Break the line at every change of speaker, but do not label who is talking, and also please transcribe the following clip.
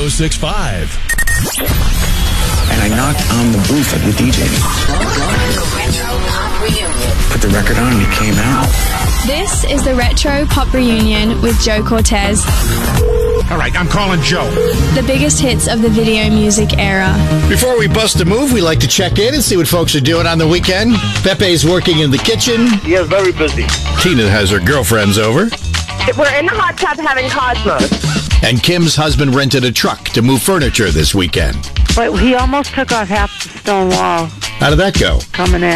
1065.
And I knocked on the booth of the DJ. Put the record on and it came out.
This is the Retro Pop Reunion with Joe Cortez.
All right, I'm calling Joe.
The biggest hits of the video music era.
Before we bust a move, we like to check in and see what folks are doing on the weekend. Pepe's working in the kitchen.
Yeah, very busy.
Tina has her girlfriends over.
We're in the hot tub having Cosmos.
And Kim's husband rented a truck to move furniture this weekend.
But he almost took off half the stone wall
How did that go?
coming in.